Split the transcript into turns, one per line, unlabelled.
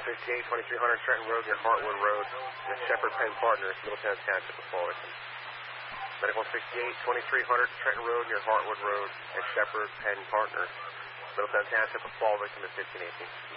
58, 2300 Trenton Road near Hartwood Road with Shepherd Penn Partners, Middletown Township of Fall Victim. Medical 68, 2300 Trenton Road near Hartwood Road and Shepherd Penn Partners, Middletown Township of Fall Victim at 1518.